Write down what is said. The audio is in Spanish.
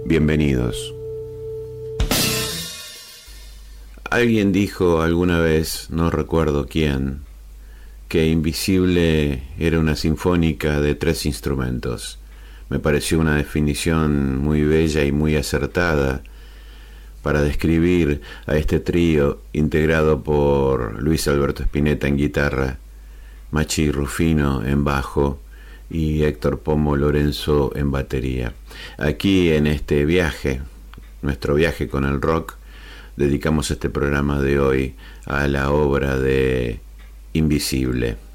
Bienvenidos. Alguien dijo alguna vez, no recuerdo quién, que Invisible era una sinfónica de 3 instrumentos. Me pareció una definición muy bella y muy acertada para describir a este trío integrado por Luis Alberto Spinetta en guitarra, Machi Rufino en bajo y Héctor Pomo Lorenzo en batería. Aquí en este viaje, nuestro viaje con el rock, dedicamos este programa de hoy a la obra de Invisible.